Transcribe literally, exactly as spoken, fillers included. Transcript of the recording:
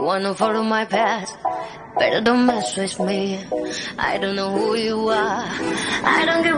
wanna follow my path, better don't mess with me. I don't know who you are, I don't give